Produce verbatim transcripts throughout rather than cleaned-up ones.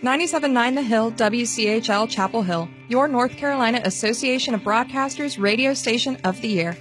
ninety-seven point nine The Hill, W C H L Chapel Hill, your North Carolina Association of Broadcasters radio station of the year.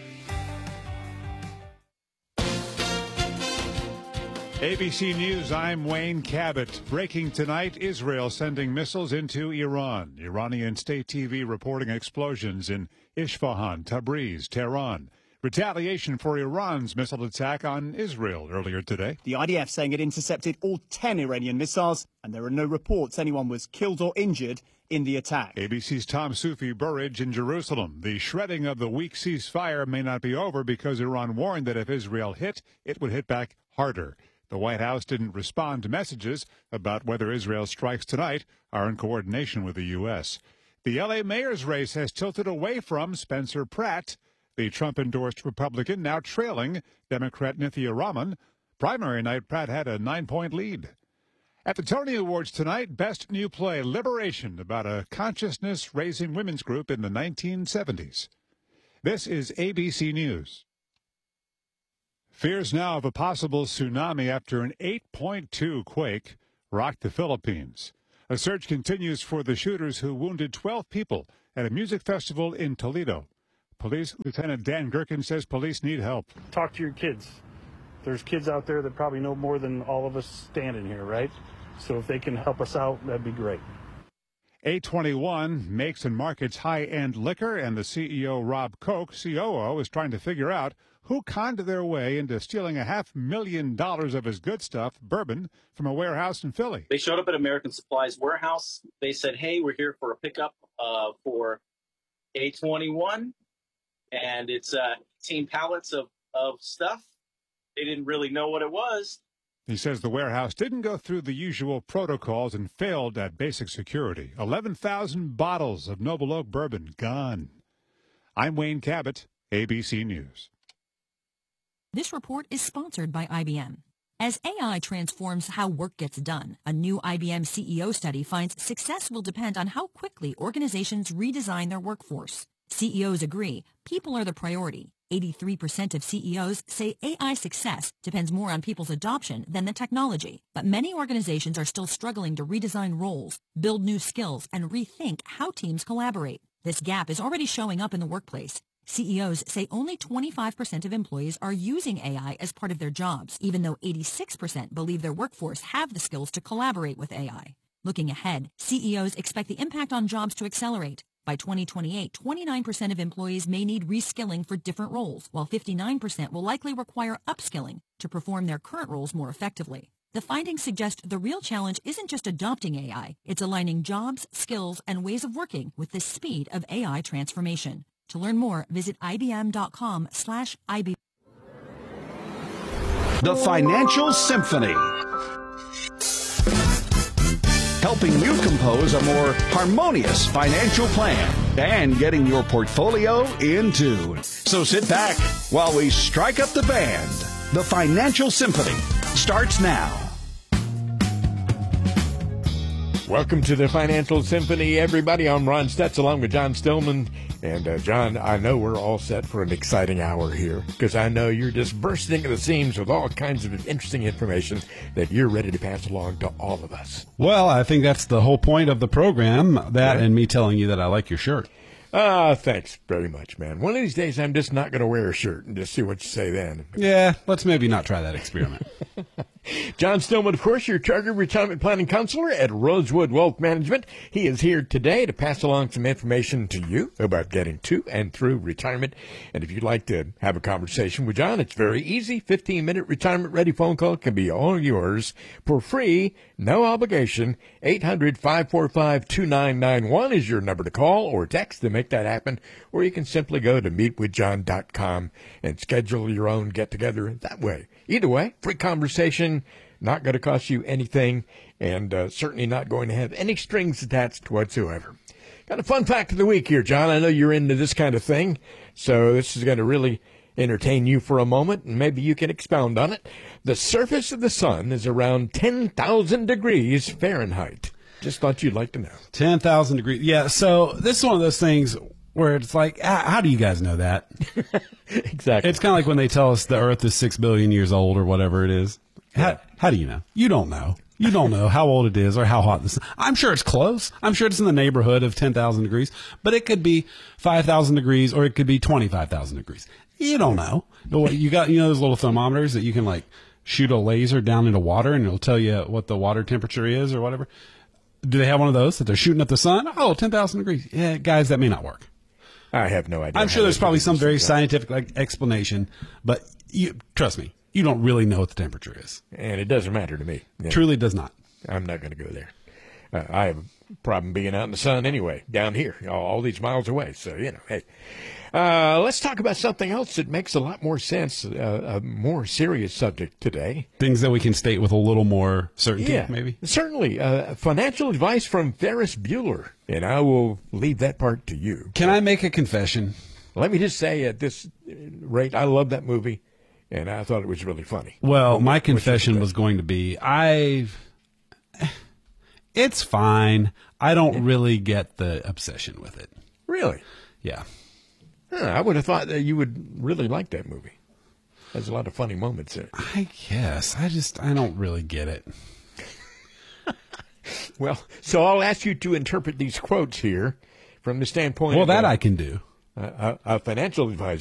A B C News, I'm Wayne Cabot. Breaking tonight, Israel sending missiles into Iran. Iranian state T V reporting explosions in Isfahan, Tabriz, Tehran. Retaliation for Iran's missile attack on Israel earlier today. The I D F saying it intercepted all ten Iranian missiles, and there are no reports anyone was killed or injured in the attack. A B C's Tom Sufi Burridge in Jerusalem. The shredding of the weak ceasefire may not be over because Iran warned that if Israel hit, it would hit back harder. The White House didn't respond to messages about whether Israel strikes tonight are in coordination with the U S. The L A mayor's race has tilted away from Spencer Pratt, the Trump-endorsed Republican, now trailing Democrat Nithya Raman. Primary night, Pratt had a nine-point lead. At the Tony Awards tonight, Best New Play, Liberation, about a consciousness-raising women's group in the nineteen seventies. This is A B C News. Fears now of a possible tsunami after an eight point two quake rocked the Philippines. A search continues for the shooters who wounded twelve people at a music festival in Toledo. Police Lieutenant Dan Gherkin says police need help. Talk to your kids. There's kids out there that probably know more than all of us standing here, right? So if they can help us out, that'd be great. A twenty-one makes and markets high-end liquor, and the C E O, Rob Koch, C O O, is trying to figure out who conned their way into stealing a half million dollars of his good stuff, bourbon, from a warehouse in Philly. They showed up at American Supply's warehouse. They said, hey, we're here for a pickup uh, for A twenty-one, and it's uh, eighteen pallets of, of stuff. They didn't really know what it was. He says the warehouse didn't go through the usual protocols and failed at basic security. eleven thousand bottles of Noble Oak bourbon gone. I'm Wayne Cabot, A B C News. This report is sponsored by I B M. As A I transforms how work gets done, a new I B M C E O study finds success will depend on how quickly organizations redesign their workforce. C E Os agree people are the priority. eighty-three percent of C E Os say A I success depends more on people's adoption than the technology. But many organizations are still struggling to redesign roles, build new skills, and rethink how teams collaborate. This gap is already showing up in the workplace. C E Os say only twenty-five percent of employees are using A I as part of their jobs, even though eighty-six percent believe their workforce have the skills to collaborate with A I. Looking ahead, C E Os expect the impact on jobs to accelerate. By twenty twenty-eight, twenty-nine percent of employees may need reskilling for different roles, while fifty-nine percent will likely require upskilling to perform their current roles more effectively. The findings suggest the real challenge isn't just adopting A I, it's aligning jobs, skills, and ways of working with the speed of A I transformation. To learn more, visit ibm.com slash IB. The Financial Symphony. Helping you compose a more harmonious financial plan and getting your portfolio in tune. So sit back while we strike up the band. The Financial Symphony starts now. Welcome to the Financial Symphony, everybody. I'm Ron Stutz along with John Stillman. And, uh, John, I know we're all set for an exciting hour here because I know you're just bursting at the seams with all kinds of interesting information that you're ready to pass along to all of us. Well, I think that's the whole point of the program, that Yeah. and me telling you that I like your shirt. Ah, thanks very much, man. One of these days, I'm just not going to wear a shirt and just see what you say then. Yeah, let's maybe not try that experiment. John Stillman, of course, your Chartered Retirement Planning Counselor at Rosewood Wealth Management. He is here today to pass along some information to you about getting to and through retirement. And if you'd like to have a conversation with John, it's very easy. fifteen-minute retirement-ready phone call can be all yours for free, no obligation. eight hundred, five four five, two nine nine one is your number to call or text to make that happen. Or you can simply go to meet with john dot com and schedule your own get-together that way. Either way, free conversation, not going to cost you anything, and uh, certainly not going to have any strings attached whatsoever. Got a fun fact of the week here, John. I know you're into this kind of thing, so this is going to really entertain you for a moment, and maybe you can expound on it. The surface of the sun is around ten thousand degrees Fahrenheit. Just thought you'd like to know. ten thousand degrees. Yeah, so this is one of those things where it's like, how, how do you guys know that? Exactly. It's kind of like when they tell us the Earth is six billion years old or whatever it is. How, how do you know? You don't know. You don't know how old it is or how hot this. I'm sure it's close. I'm sure it's in the neighborhood of ten thousand degrees, but it could be five thousand degrees or it could be twenty-five thousand degrees. You don't know. You got, you know, those little thermometers that you can like shoot a laser down into water and it'll tell you what the water temperature is or whatever. Do they have one of those that they're shooting at the sun? Oh, ten thousand degrees. Yeah, guys, that may not work. I have no idea. I'm sure there's probably some very scientific like, explanation, but you, trust me, you don't really know what the temperature is. And it doesn't matter to me. Yeah. Truly does not. I'm not going to go there. Uh, I have a problem being out in the sun anyway, down here, all, all these miles away. So, you know, hey. Uh, let's talk about something else that makes a lot more sense, uh, a more serious subject today. Things that we can state with a little more certainty, yeah, maybe? Certainly. Uh, financial advice from Ferris Bueller, and I will leave that part to you. Can I make a confession? Let me just say at this rate, I love that movie, and I thought it was really funny. Well, my confession was going to be, I, it's fine. I don't really get the obsession with it. Really? Yeah. Huh, I would have thought that you would really like that movie. There's a lot of funny moments in it. I guess. I just, I don't really get it. Well, so I'll ask you to interpret these quotes here from the standpoint Well, of that a, I can do. A, a, a financial advisor.